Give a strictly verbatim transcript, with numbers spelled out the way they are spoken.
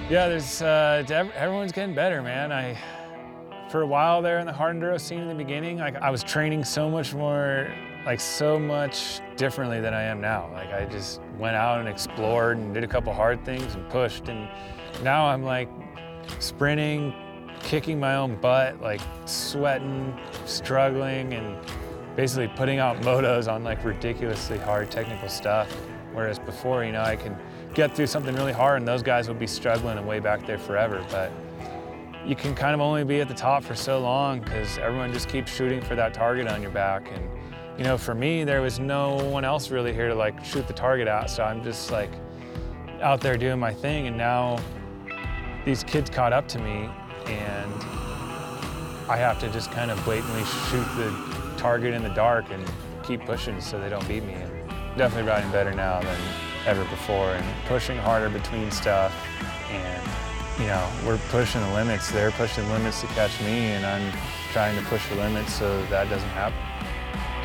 Yeah, there's uh, ev- everyone's getting better, man. I for a while there in the hard enduro scene in the beginning, like I was training so much more, like so much differently than I am now. Like I just went out and explored and did a couple hard things and pushed, and now I'm like sprinting, kicking my own butt, like sweating, struggling, and basically putting out motos on like ridiculously hard technical stuff. Whereas before, you know, I could get through something really hard and those guys would be struggling and way back there forever. But you can kind of only be at the top for so long because everyone just keeps shooting for that target on your back. And, you know, for me, there was no one else really here to like shoot the target at. So I'm just like out there doing my thing. And now these kids caught up to me and I have to just kind of blatantly shoot the target in the dark and keep pushing so they don't beat me. And definitely riding better now than ever before and pushing harder between stuff. And, you know, we're pushing the limits. They're pushing the limits to catch me and I'm trying to push the limits so that doesn't happen.